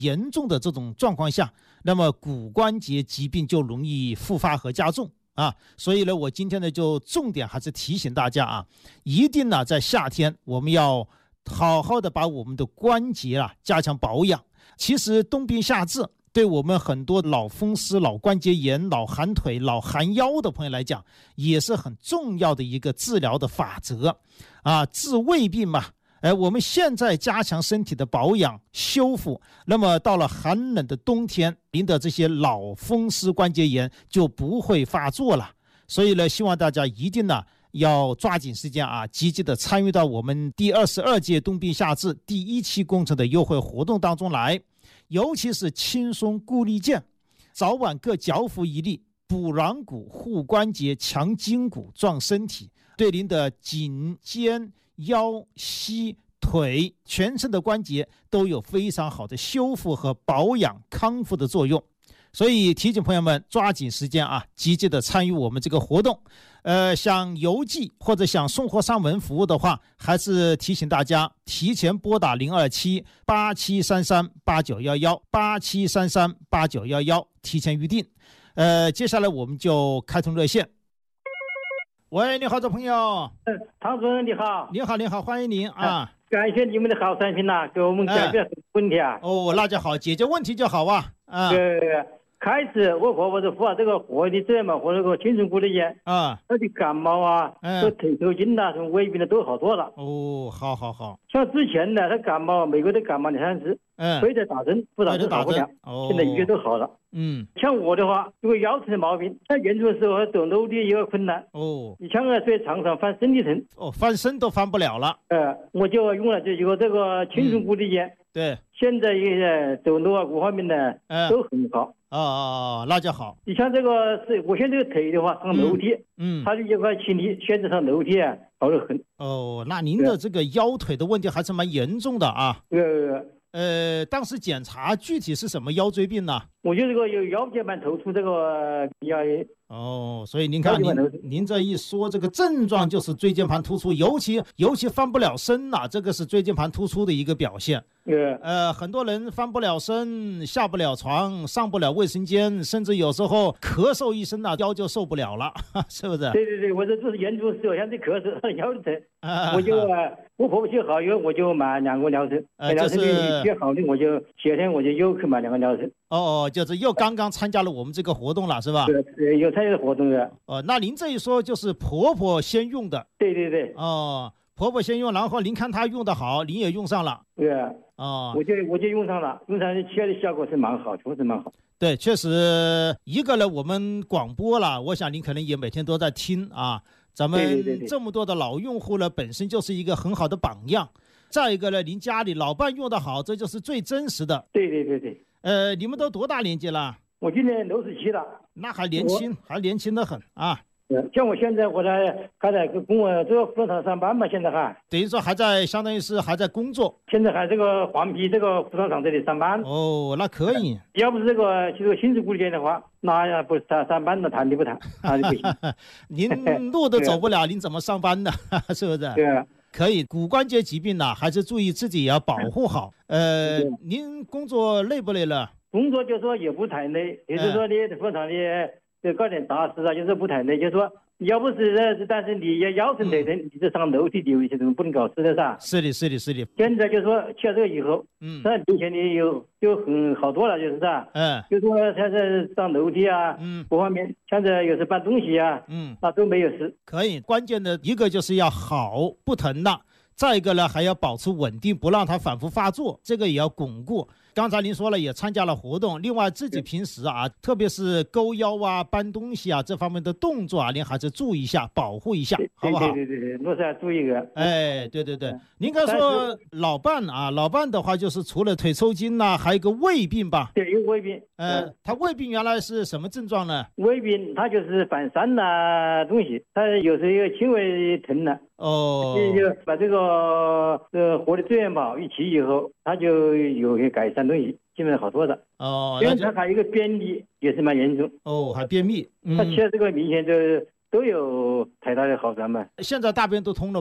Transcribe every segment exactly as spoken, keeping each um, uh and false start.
严重的这种状况下，那么骨关节疾病就容易复发和加重啊。所以呢，我今天呢就重点还是提醒大家啊，一定呢在夏天我们要好好的把我们的关节啊加强保养。其实冬病夏治对我们很多老风湿、老关节炎、老寒腿、老寒腰的朋友来讲，也是很重要的一个治疗的法则啊。治胃病嘛，哎，我们现在加强身体的保养修复，那么到了寒冷的冬天，您的这些老风湿关节炎就不会发作了。所以呢，希望大家一定呢要抓紧时间啊，积极的参与到我们第二十二届冬病夏治第一期工程的优惠活动当中来。尤其是轻松固力健，早晚各嚼服一粒，补软骨、护关节、强筋骨、壮身体，对您的颈、肩、腰、膝、腿全身的关节都有非常好的修复和保养康复的作用。所以提醒朋友们抓紧时间啊，积极的参与我们这个活动。呃，想邮寄或者想送货上门服务的话，还是提醒大家提前拨打零二七八七三三八九一一八七三三八九一一，提前预定。呃，接下来我们就开通热线。喂，你好，这朋友。 嗯，唐主任你好。 你好，你好，欢迎您啊。 感谢你们的好产品呐、啊，给我们解决问题啊。 哦，那就好，解决问题就好啊。啊。 对。开始我婆婆是服了这个活的这嘛，和那个青春骨的炎啊，她的感冒啊，这、嗯、腿抽筋呐，什么胃病的都好多了。 哦，好好好。 像之前呢，她感冒，每个都感冒两三次，嗯，非得打针，不打针好不了。哦，现在一个都好了。嗯，像我的话，因为腰疼的毛病，像严重的时候走楼梯也有困难。哦，你像在床上翻身体疼。 哦，翻身都翻不了了。 呃，我就用了这一个这个青春骨的炎。嗯、 对。 现在也走路啊，各方面呢、嗯、都很好。 哦哦，那就好。 你像这个是我现在这个腿的话，上楼梯，嗯，它就一块气力，现在上楼梯啊，好得很。 哦，那您的这个腰腿的问题还是蛮严重的啊。 对对对。 呃，当时检查具体是什么腰椎病呢？ 我就这个有腰间盘突出这个腰。 哦，所以您看您您这一说，这个症状就是椎间盘突出，尤其尤其翻不了身呐、啊，这个是椎间盘突出的一个表现。 对。 呃，很多人翻不了身，下不了床，上不了卫生间，甚至有时候咳嗽一声啊，腰就受不了了，是不是？ 对对对，我这这是严重的时候，像这咳嗽腰疼，啊、我就、啊、我婆婆去好以后，我就买两个疗程， 呃， 疗程就是越好的，我就夏天我就又去买两个疗程。 哦，就是又刚刚参加了我们这个活动了，是吧？ 对对，有参加活动的。 哦，那您这一说就是婆婆先用的。 对对对。 哦，婆婆先用，然后您看她用的好，您也用上了。 对啊。 哦， 我就我就用上了，用上起来的效果是蛮好，确实蛮好。 对，确实一个呢，我们广播了，我想您可能也每天都在听啊。咱们这么多的老用户呢，本身就是一个很好的榜样。再一个呢，您家里老伴用的好，这就是最真实的。 对对对对。 呃，你们都多大年纪了？ 我今年六十七了。 那还年轻，还年轻得很啊。 像我现在我在还在跟我这个服装厂上班嘛，现在还等于说还在，相当于是还在工作。 现在还这个黄陂这个服装厂这里上班。 哦，那可以。 要不是这个这个薪资固定的话，那要不上上班的谈都不谈，那就不行。 您路都走不了，您怎么上班呢？是不是？ 对啊。 可以，骨关节疾病呢，还是注意自己也要保护好。呃，您工作累不累了？ 工作就说也不太累，也就是说你服装厂里就搞点杂事啊，就是不太累，就是说要不是这，但是你也腰疼腿疼，你这上楼梯有一些东西不能搞事的噻。 是的，是的，是的。 现在就说去了这个以后，嗯，那明显的有就很好多了，就是噻。嗯。就说现在上楼梯啊，嗯，各方面，现在有时搬东西啊，嗯，那都没有事。 可以，关键的一个就是要好，不疼的。再一个呢，还要保持稳定，不让它反复发作，这个也要巩固。刚才您说了，也参加了活动，另外自己平时啊，特别是勾腰啊、搬东西啊这方面的动作啊，您还是注意一下，保护一下，好不好？ 对对对对，我是要注意个。 哎，对对对，您刚说老伴啊，老伴的话就是除了腿抽筋呐、啊，还有一个胃病吧？ 对，有胃病。 呃，他胃病原来是什么症状呢？ 胃病，他就是反酸呐东西，他有时候有轻微疼了。 哦。 就把这个呃活的资源宝一起以后，他就有些改善东西，基本上好多的。 哦。 因为他还有一个便秘，也是蛮严重。 哦，还便秘。 嗯、他其实这个明显就都有太大的好转嘛。 现在大便都通了吧？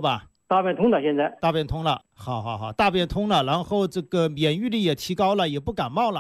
大便通了，现在大便通了，好好好，大便通了，然后这个免疫力也提高了，也不感冒了。